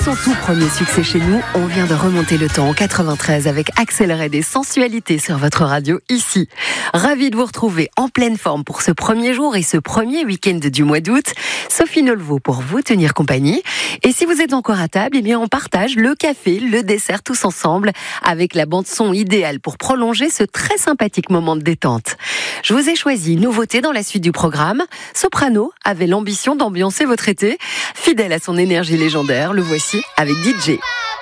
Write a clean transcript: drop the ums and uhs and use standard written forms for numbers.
son tout premier succès chez nous, on vient de remonter le temps en 93 avec Axel Red et Sensualité sur votre radio ici. Ravi de vous retrouver en pleine forme pour ce premier jour et ce premier week-end du mois d'août. Sophie Nolveau pour vous tenir compagnie. Et si vous êtes encore à table, eh bien on partage le café, le dessert tous ensemble avec la bande son idéale pour prolonger ce très sympathique moment de détente. Je vous ai choisi une nouveauté dans la suite du programme. Soprano avait l'ambition d'ambiancer votre été. Fidèle à son énergie légendaire, le voici avec DJ.